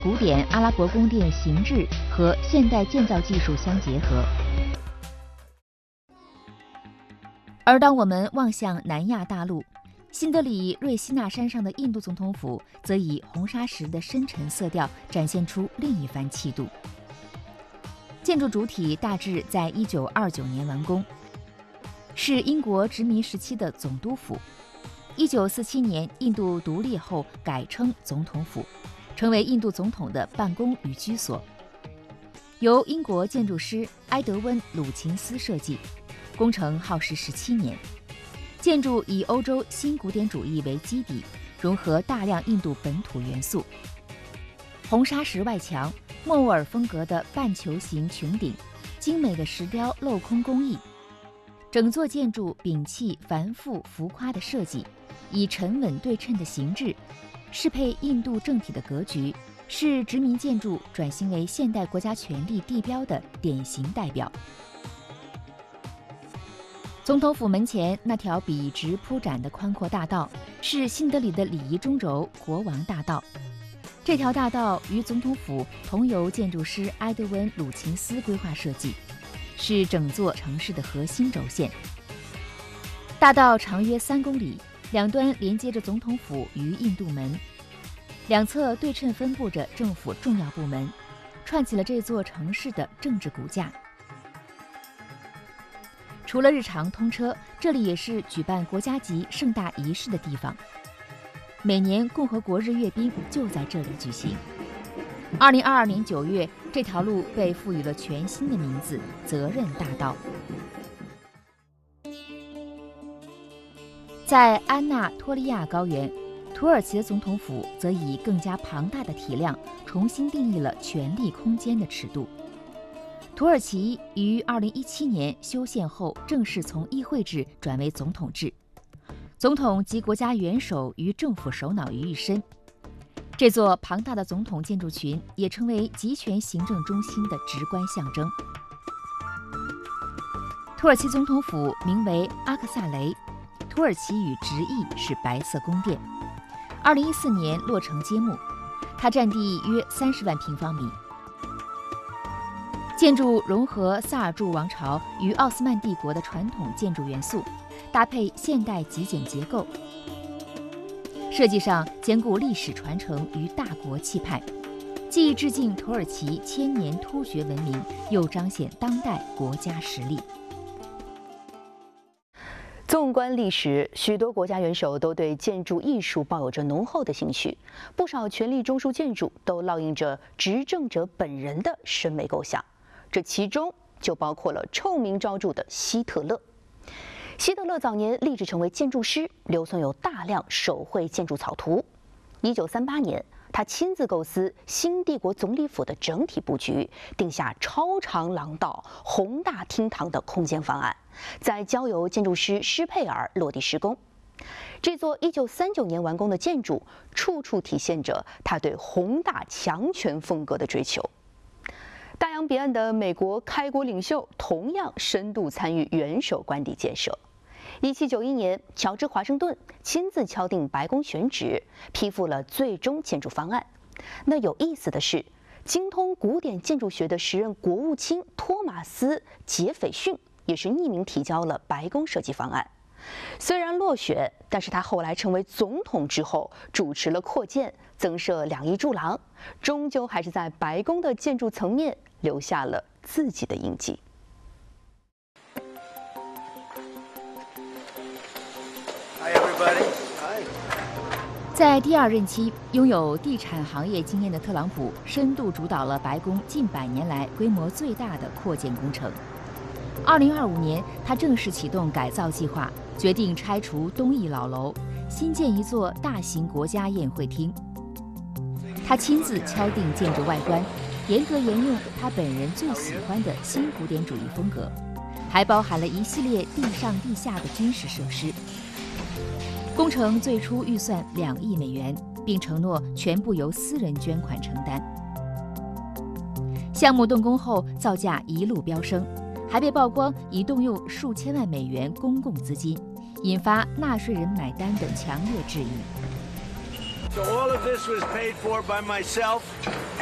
古典阿拉伯宫殿形制和现代建造技术相结合。而当我们望向南亚大陆，新德里瑞西纳山上的印度总统府则以红砂石的深沉色调展现出另一番气度。建筑主体大致在1929年完工，是英国殖民时期的总督府。1947年印度独立后改称总统府，成为印度总统的办公与居所。由英国建筑师埃德温·鲁琴斯设计，工程耗时17年。建筑以欧洲新古典主义为基底，融合大量印度本土元素。红砂石外墙，莫卧儿风格的半球形穹顶，精美的石雕镂空工艺。整座建筑摒弃繁复浮夸的设计，以沉稳对称的形制，适配印度政体的格局，是殖民建筑转型为现代国家权力地标的典型代表。总统府门前那条笔直铺展的宽阔大道，是新德里的礼仪中轴——国王大道。这条大道与总统府同由建筑师埃德温·鲁琴斯规划设计，是整座城市的核心轴线。大道长约3公里，两端连接着总统府与印度门，两侧对称分布着政府重要部门，串起了这座城市的政治骨架。除了日常通车，这里也是举办国家级盛大仪式的地方。每年共和国日阅兵就在这里举行。2022年9月，这条路被赋予了全新的名字——责任大道。在安纳托利亚高原，土耳其的总统府则以更加庞大的体量，重新定义了权力空间的尺度。土耳其于2017年修宪后，正式从议会制转为总统制，总统集国家元首与政府首脑于一身。这座庞大的总统建筑群也成为集权行政中心的直观象征。土耳其总统府名为阿克萨雷，土耳其语直译是白色宫殿。2014年落成揭幕，它占地约30万平方米。建筑融合萨尔柱王朝与奥斯曼帝国的传统建筑元素，搭配现代极简结构，设计上兼顾历史传承与大国气派，既致敬土耳其千年突厥文明，又彰显当代国家实力。 纵观历史，许多国家元首都对建筑艺术抱有着浓厚的兴趣，不少权力中枢建筑都烙印着执政者本人的审美构想。这其中就包括了臭名昭著的希特勒。希特勒早年立志成为建筑师，留存有大量手绘建筑草图。1938年，他亲自构思新帝国总理府的整体布局，定下超长廊道、宏大厅堂的空间方案，再交由建筑师施佩尔落地施工。这座1939年完工的建筑，处处体现着他对宏大强权风格的追求。大洋彼岸的美国开国领袖同样深度参与元首官邸建设。1791年，乔治·华盛顿亲自敲定白宫选址，批复了最终建筑方案。那有意思的是，精通古典建筑学的时任国务卿托马斯·杰斐逊也是匿名提交了白宫设计方案。虽然落选，但是他后来成为总统之后，主持了扩建、增设2翼柱廊，终究还是在白宫的建筑层面留下了自己的印记。 Hi everybody. Hi. 在第2任期，拥有地产行业经验的特朗普深度主导了白宫近100年来规模最大的扩建工程。2025年，他正式启动改造计划，决定拆除东翼老楼，新建一座大型国家宴会厅。他亲自敲定建筑外观，严格沿用他本人最喜欢的新古典主义风格，还包含了一系列地上地下的军事设施。工程最初预算2亿美元，并承诺全部由私人捐款承担。项目动工后，造价一路飙升，还被曝光已动用数千万美元公共资金，引发纳税人买单的强烈质疑。 So all of this was paid for by myself